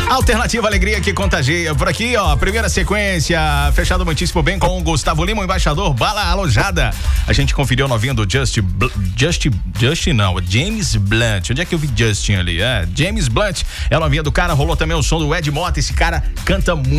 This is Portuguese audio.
Alternativa Alegria que contagia. Por aqui, ó, primeira sequência, fechado muitíssimo bem com o Gustavo Lima, o embaixador, bala alojada. A gente conferiu a novinha do James Blunt. Onde é que eu vi Justin ali? James Blunt é a novinha do cara, rolou também o som do Ed Mota. Esse cara canta muito.